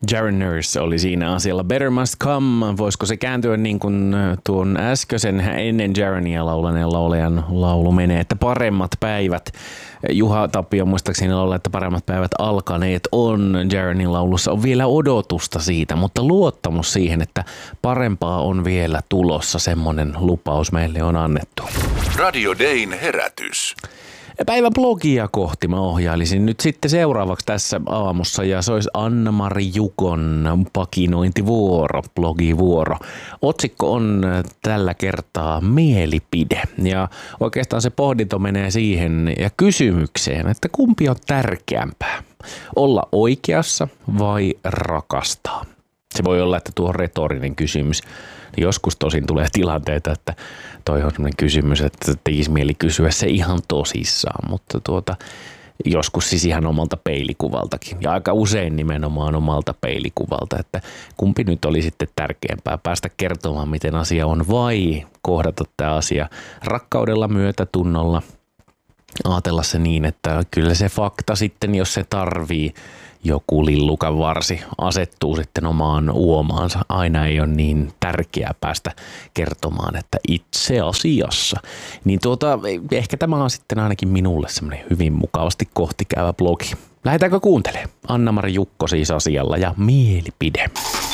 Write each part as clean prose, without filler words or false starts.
Jaren Nurse oli siinä asialla. Better Must Come. Voisiko se kääntyä niin kuin tuon äskeisen ennen Jarenia laulaneen laulajan laulu menee, että paremmat päivät. Juha Tapio muistaakseni laulaa, että paremmat päivät alkaneet on. Jarenin laulussa on vielä odotusta siitä, mutta luottamus siihen, että parempaa on vielä tulossa. Semmoinen lupaus meille on annettu. Radio Dayn herätys. Päivän blogia kohti mä ohjailisin nyt sitten seuraavaksi tässä aamussa ja se olisi Anna-Mari Jukon pakinointivuoro, blogivuoro. Otsikko on tällä kertaa mielipide ja oikeastaan se pohdinto menee siihen ja kysymykseen, että kumpi on tärkeämpää, olla oikeassa vai rakastaa? Se voi olla, että tuo on retorinen kysymys. Joskus tosin tulee tilanteita, että toi on sellainen kysymys, että tekisi mieli kysyä se ihan tosissaan, mutta joskus siis ihan omalta peilikuvaltakin ja aika usein nimenomaan omalta peilikuvalta, että kumpi nyt oli sitten tärkeämpää, päästä kertomaan miten asia on vai kohdata tämä asia rakkaudella, myötätunnolla, ajatella se niin, että kyllä se fakta sitten, jos se tarvii joku lillukan varsi asettuu sitten omaan uomaansa. Aina ei ole niin tärkeää päästä kertomaan, että itse asiassa. Niin ehkä tämä on sitten ainakin minulle semmoinen hyvin mukavasti kohtikäyvä blogi. Lähdetäänkö kuuntelemaan? Anna-Mari Jukko siis asialla ja mielipide.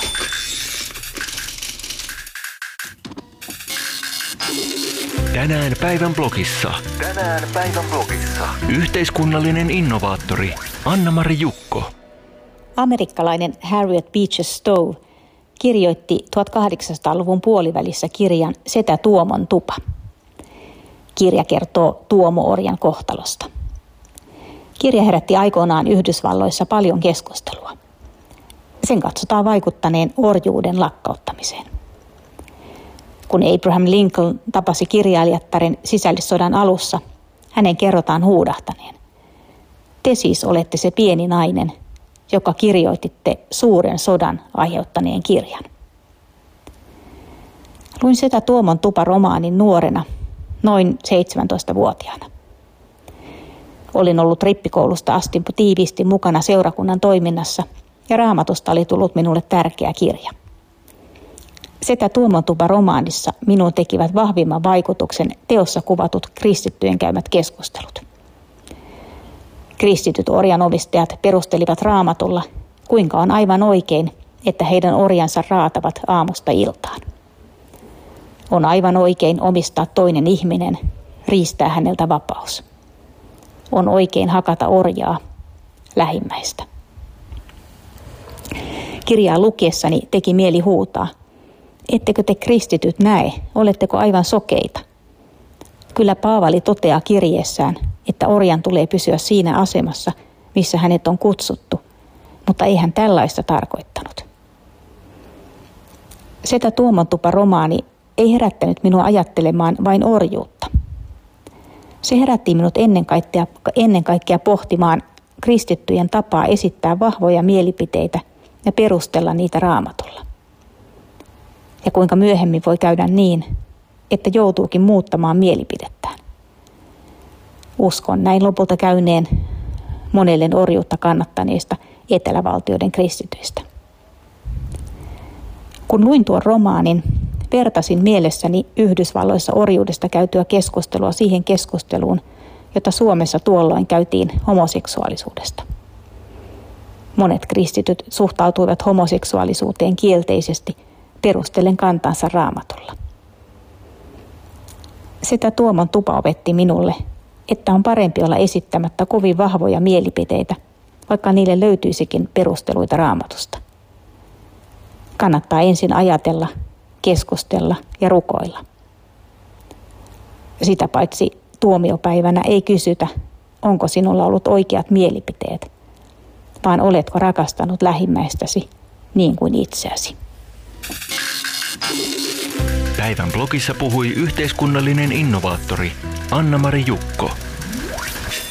Tänään päivän blogissa. Yhteiskunnallinen innovaattori Anna-Mari Jukko. Amerikkalainen Harriet Beecher Stowe kirjoitti 1800-luvun puolivälissä kirjan Setä Tuomon tupa. Kirja kertoo Tuomo-orjan kohtalosta. Kirja herätti aikoinaan Yhdysvalloissa paljon keskustelua. Sen katsotaan vaikuttaneen orjuuden lakkauttamiseen. Kun Abraham Lincoln tapasi kirjailijattaren sisällissodan alussa, hänen kerrotaan huudahtaneen: "Te siis olette se pieni nainen, joka kirjoititte suuren sodan aiheuttaneen kirjan." Luin Setä Tuomon tupa -romaanin nuorena, noin 17-vuotiaana. Olin ollut rippikoulusta asti tiiviisti mukana seurakunnan toiminnassa ja Raamatusta oli tullut minulle tärkeä kirja. Setä Tuomon tupa -romaanissa minuun tekivät vahvimman vaikutuksen teossa kuvatut kristittyjen käymät keskustelut. Kristityt orjanomistajat perustelivat Raamatulla, kuinka on aivan oikein, että heidän orjansa raatavat aamusta iltaan. On aivan oikein omistaa toinen ihminen, riistää häneltä vapaus. On oikein hakata orjaa, lähimmäistä. Kirjaa lukiessani teki mieli huutaa: "Ettekö te kristityt näe, oletteko aivan sokeita? Kyllä Paavali toteaa kirjeessään, että orjan tulee pysyä siinä asemassa, missä hänet on kutsuttu, mutta ei hän tällaista tarkoittanut." Setä Tuomon tupa -romaani ei herättänyt minua ajattelemaan vain orjuutta. Se herätti minut ennen kaikkea pohtimaan kristittyjen tapaa esittää vahvoja mielipiteitä ja perustella niitä Raamatulla. Ja kuinka myöhemmin voi käydä niin, että joutuukin muuttamaan mielipidettään. Uskon näin lopulta käyneen monelle orjuutta kannattaneista etelävaltioiden kristityistä. Kun luin tuon romaanin, vertasin mielessäni Yhdysvalloissa orjuudesta käytyä keskustelua siihen keskusteluun, jota Suomessa tuolloin käytiin homoseksuaalisuudesta. Monet kristityt suhtautuivat homoseksuaalisuuteen kielteisesti perustellen kantansa Raamatulla. Setä Tuomon tupa opetti minulle, että on parempi olla esittämättä kovin vahvoja mielipiteitä, vaikka niille löytyisikin perusteluita Raamatusta. Kannattaa ensin ajatella, keskustella ja rukoilla. Sitä paitsi tuomiopäivänä ei kysytä, onko sinulla ollut oikeat mielipiteet, vaan oletko rakastanut lähimmäistäsi niin kuin itseäsi. Päivän blogissa puhui yhteiskunnallinen innovaattori Anna-Mari Jukko.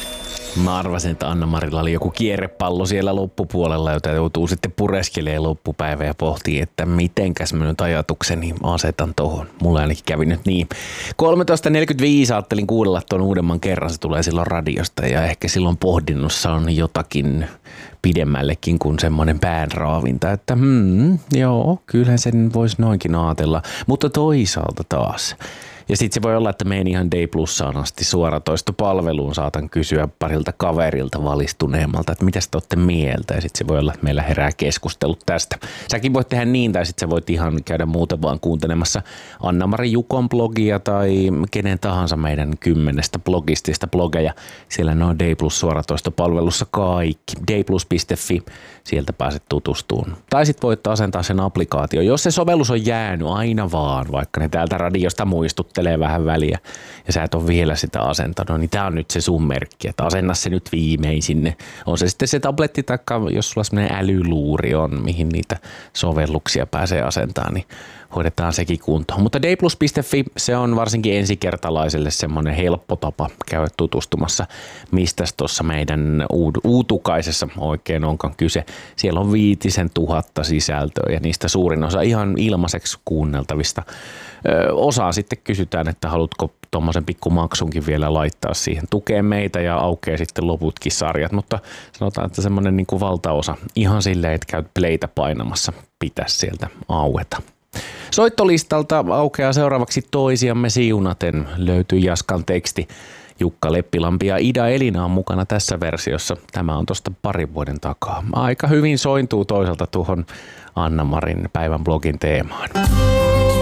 Mä arvasin, että Anna-Marilla oli joku kierrepallo siellä loppupuolella, jota joutuu sitten pureskelemaan loppupäivä ja pohtii, että mitenkäs mä nyt ajatukseni asetan tohon. Mulla ainakin kävi nyt niin. 13.45 ajattelin kuunnella tuon uudemman kerran, se tulee silloin radiosta ja ehkä silloin pohdinnossa on jotakin pidemmällekin kuin semmoinen päänraavinta, että joo, kyllähän sen voisi noinkin ajatella, mutta toisaalta taas. Ja sitten se voi olla, että menen ihan Day Plussaan asti suoratoistopalveluun, saatan kysyä parilta kaverilta valistuneemmalta, että mitä te olette mieltä, ja sitten se voi olla, että meillä herää keskustelut tästä. Säkin voit tehdä niin, tai sitten sä voit ihan käydä muuten vaan kuuntelemassa Anna-Mari Jukon blogia tai kenen tahansa meidän 10 blogistista blogeja. Siellä ne on Day Plus suoratoistopalvelussa kaikki. dayplus.fi, sieltä pääset tutustumaan. Tai sitten voit asentaa sen applikaatio, jos se sovellus on jäänyt aina vaan, vaikka ne täältä radiosta muistuttelee vähän väliä ja sä et ole vielä sitä asentanut, niin tää on nyt se sun merkki, että asenna se nyt viimein sinne. On se sitten se tabletti tai jos sulla semmoinen älyluuri on, mihin niitä sovelluksia pääsee asentamaan, niin hoidetaan sekin kuntoon. Mutta dayplus.fi, se on varsinkin ensikertalaiselle semmoinen helppo tapa käydä tutustumassa, mistä tuossa meidän uutukaisessa oikein onkaan kyse. Siellä on 5,000 sisältöä ja niistä suurin osa ihan ilmaiseksi kuunneltavista. Osaan sitten kysytään, että haluatko tuommoisen pikkumaksunkin vielä laittaa siihen. Tukee meitä ja aukeaa sitten loputkin sarjat, mutta sanotaan, että semmoinen niin kuin valtaosa ihan silleen, että käyt playtä painamassa, pitäisi sieltä aueta. Soittolistalta aukeaa seuraavaksi Toisiamme siunaten. Löytyy Jaskan teksti. Jukka Leppilampi ja Ida Elina on mukana tässä versiossa. Tämä on tuosta parin vuoden takaa. Aika hyvin sointuu toisaalta tuohon Anna-Marin päivän blogin teemaan.